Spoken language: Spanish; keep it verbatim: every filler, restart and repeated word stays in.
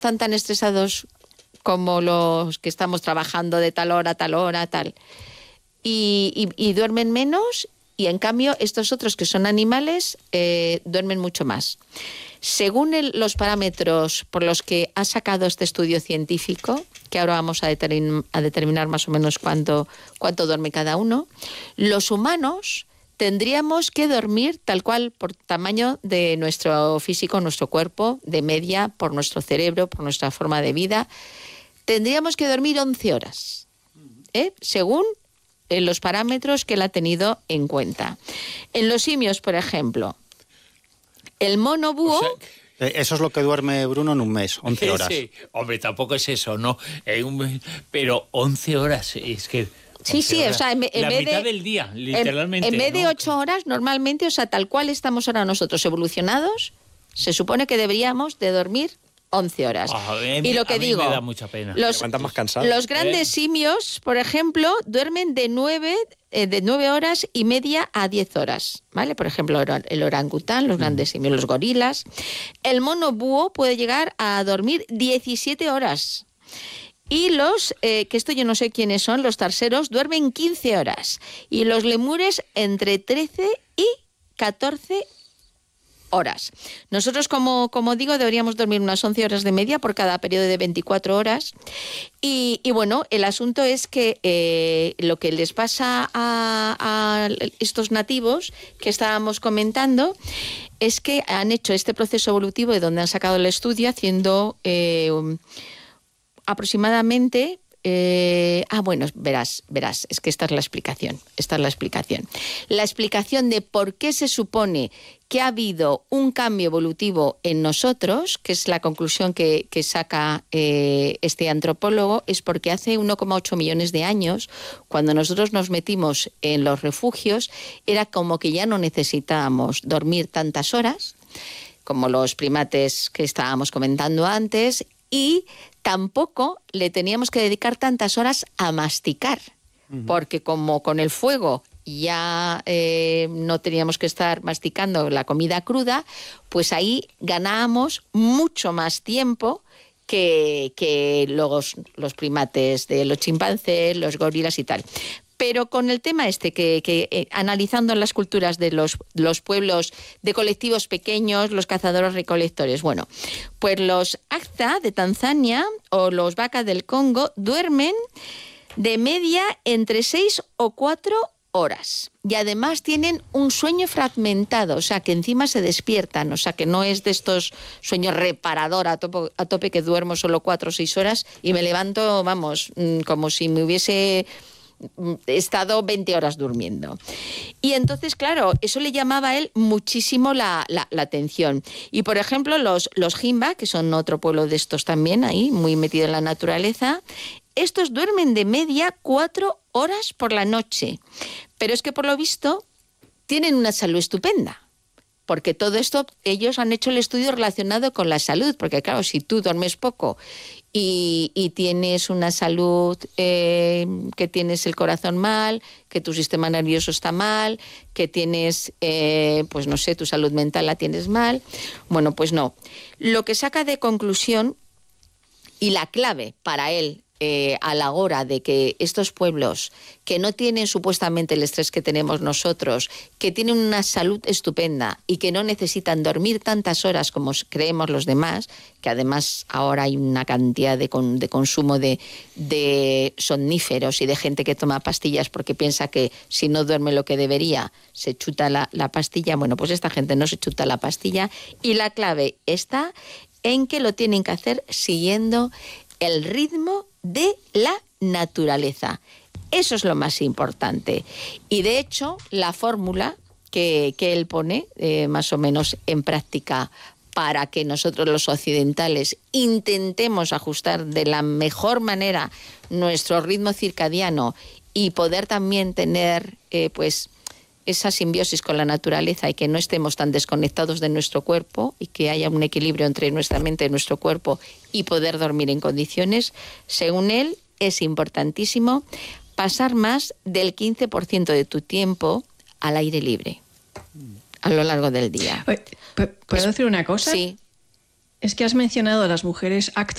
tan tan estresados como los que estamos trabajando de tal hora a tal hora, tal. Y, y, y duermen menos, y en cambio estos otros que son animales eh, duermen mucho más. Según el, los parámetros por los que ha sacado este estudio científico, que ahora vamos a, determin, a determinar más o menos cuánto, cuánto duerme cada uno, los humanos tendríamos que dormir tal cual por tamaño de nuestro físico, nuestro cuerpo, de media, por nuestro cerebro, por nuestra forma de vida. Tendríamos que dormir once horas, ¿eh? Según eh, los parámetros que él ha tenido en cuenta. En los simios, por ejemplo, el mono búho... O sea, eso es lo que duerme Bruno en un mes, once horas. Sí, hombre, tampoco es eso, ¿no? Eh, un, pero once horas, es que... Sí, sí, horas. O sea, en, en la vez mitad de, del día, literalmente. En, en vez de ¿no? ocho horas, normalmente, o sea, tal cual estamos ahora nosotros evolucionados, se supone que deberíamos de dormir once horas. Oh, eh, y lo que a mí digo, me da mucha pena. Los, más cansado. los grandes ¿Eh? simios, por ejemplo, duermen de nueve, eh, de nueve horas y media a diez horas, ¿vale? Por ejemplo, el orangután, los grandes simios, los gorilas. El mono búho puede llegar a dormir diecisiete horas. Y los, eh, que esto yo no sé quiénes son, los tarseros, duermen quince horas. Y los lemures entre trece y catorce horas. Nosotros, como, como digo, deberíamos dormir unas once horas de media por cada periodo de veinticuatro horas. Y, y bueno, el asunto es que eh, lo que les pasa a, a estos nativos que estábamos comentando es que han hecho este proceso evolutivo de donde han sacado el estudio haciendo... Eh, um, aproximadamente, eh, ah bueno, verás, verás, es que esta es la explicación, esta es la explicación. La explicación de por qué se supone que ha habido un cambio evolutivo en nosotros, que es la conclusión que, que saca eh, este antropólogo, es porque hace uno coma ocho millones de años, cuando nosotros nos metimos en los refugios, era como que ya no necesitábamos dormir tantas horas, como los primates que estábamos comentando antes, y tampoco le teníamos que dedicar tantas horas a masticar, uh-huh. porque como con el fuego ya eh, no teníamos que estar masticando la comida cruda, pues ahí ganábamos mucho más tiempo que, que los, los primates de los chimpancés, los gorilas y tal. Pero con el tema este, que, que eh, analizando las culturas de los, los pueblos de colectivos pequeños, los cazadores-recolectores, bueno, pues los Akta de Tanzania o los Baka del Congo duermen de media entre seis o cuatro horas. Y además tienen un sueño fragmentado, o sea, que encima se despiertan, o sea, que no es de estos sueños reparador a tope, a tope que duermo solo cuatro o seis horas y me levanto, vamos, como si me hubiese... he estado veinte horas durmiendo. Y entonces, claro, eso le llamaba a él muchísimo la, la, la atención. Y, por ejemplo, los, los Himba, que son otro pueblo de estos también, ahí, muy metido en la naturaleza, estos duermen de media cuatro horas por la noche. Pero es que, por lo visto, tienen una salud estupenda. Porque todo esto, ellos han hecho el estudio relacionado con la salud. Porque, claro, si tú duermes poco y, y tienes una salud, eh, que tienes el corazón mal, que tu sistema nervioso está mal, que tienes, eh, pues no sé, tu salud mental la tienes mal, bueno, pues no. Lo que saca de conclusión y la clave para él, Eh, a la hora de que estos pueblos que no tienen supuestamente el estrés que tenemos nosotros, que tienen una salud estupenda y que no necesitan dormir tantas horas como creemos los demás, que además ahora hay una cantidad de, con, de consumo de, de somníferos y de gente que toma pastillas porque piensa que si no duerme lo que debería se chuta la, la pastilla, bueno, pues esta gente no se chuta la pastilla y la clave está en que lo tienen que hacer siguiendo el ritmo de la naturaleza. Eso es lo más importante. Y de hecho, la fórmula que, que él pone eh, más o menos en práctica para que nosotros los occidentales intentemos ajustar de la mejor manera nuestro ritmo circadiano y poder también tener eh, pues esa simbiosis con la naturaleza y que no estemos tan desconectados de nuestro cuerpo y que haya un equilibrio entre nuestra mente y nuestro cuerpo y poder dormir en condiciones, según él, es importantísimo pasar más del quince por ciento de tu tiempo al aire libre a lo largo del día. ¿Puedo pues, decir una cosa? Sí. Es que has mencionado a las mujeres Akta